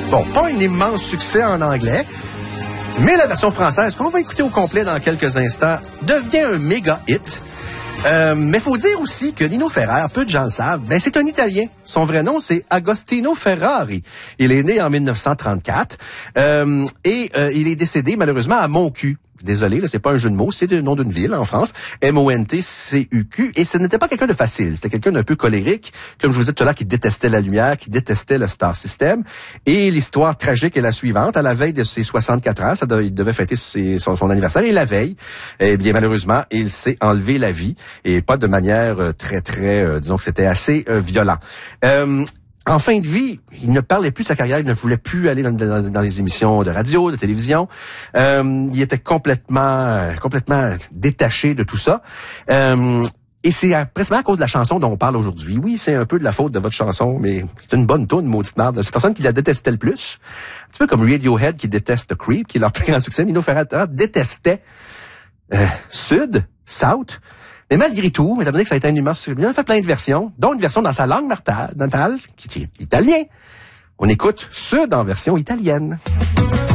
Bon, pas un immense succès en anglais, mais la version française, qu'on va écouter au complet dans quelques instants, devient un méga hit. Mais faut dire aussi que Nino Ferrer, peu de gens le savent, ben c'est un Italien. Son vrai nom, c'est Agostino Ferrari. Il est né en 1934 et il est décédé malheureusement à Montcuq. Désolé, là, c'est pas un jeu de mots, c'est le nom d'une ville en France, Montcuq, et ce n'était pas quelqu'un de facile, c'était quelqu'un d'un peu colérique, comme je vous disais tout à l'heure, qui détestait la lumière, qui détestait le Star System, et l'histoire tragique est la suivante, à la veille de ses 64 ans, il devait fêter son anniversaire, et la veille, eh bien, malheureusement, il s'est enlevé la vie, et pas de manière très, disons que c'était assez violent. En fin de vie, il ne parlait plus de sa carrière, il ne voulait plus aller dans les émissions de radio, de télévision. Il était complètement détaché de tout ça. Et c'est précisément à cause de la chanson dont on parle aujourd'hui. Oui, c'est un peu de la faute de votre chanson, mais c'est une bonne toune, maudite merde. C'est personne qui la détestait le plus. Un petit peu comme Radiohead qui déteste Creep, qui est leur plus grand succès. Nino Ferrer détestait Sud, South. Mais malgré tout, étant donné que ça a été un immense succès, il a fait plein de versions, dont une version dans sa langue natale, qui est italien. On écoute Sud en version italienne.